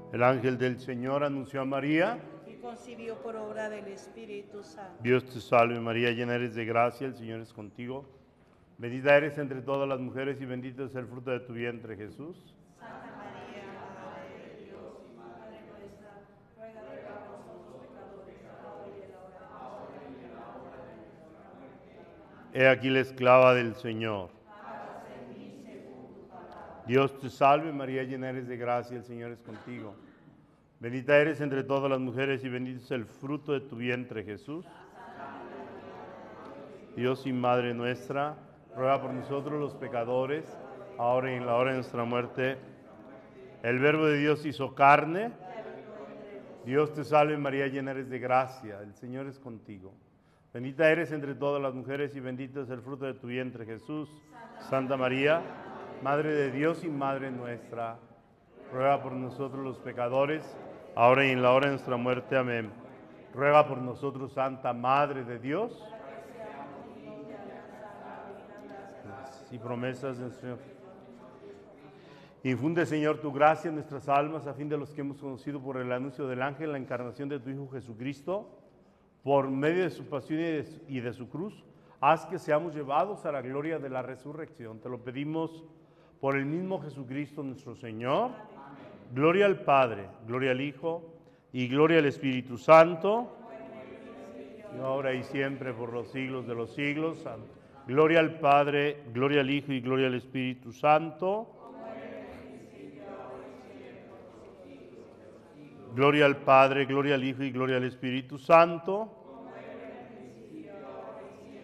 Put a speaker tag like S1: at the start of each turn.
S1: El ángel del Señor anunció a María.
S2: Y concibió por obra del Espíritu Santo.
S1: Dios te salve María, llena eres de gracia, el Señor es contigo. Bendita eres entre todas las mujeres y bendito es el fruto de tu vientre, Jesús.
S2: Santa María, Madre de Dios y Madre nuestra, ruega por nosotros pecadores, ahora y en la hora de nuestra muerte.
S1: He aquí la esclava del Señor. Dios te salve María, llena eres de gracia, el Señor es contigo. Bendita eres entre todas las mujeres y bendito es el fruto de tu vientre, Jesús. Dios y Madre nuestra, ruega por nosotros los pecadores, ahora y en la hora de nuestra muerte. El Verbo de Dios hizo carne. Dios te salve María, llena eres de gracia, el Señor es contigo. Bendita eres entre todas las mujeres y bendito es el fruto de tu vientre, Jesús. Santa María, Madre de Dios y Madre nuestra, ruega por nosotros los pecadores, ahora y en la hora de nuestra muerte. Amén. Ruega por nosotros, Santa Madre de Dios. Y promesas del Señor. Infunde, Señor, tu gracia en nuestras almas, a fin de los que hemos conocido por el anuncio del ángel la encarnación de tu Hijo Jesucristo, por medio de su pasión y de su cruz, haz que seamos llevados a la gloria de la resurrección. Te lo pedimos por el mismo Jesucristo nuestro Señor. Gloria al Padre, gloria al Hijo y gloria al Espíritu Santo, y ahora y siempre por los siglos de los siglos. Amén. Gloria al Padre, gloria al Hijo y gloria al Espíritu Santo. Gloria al Padre, gloria al Hijo y gloria al Espíritu Santo.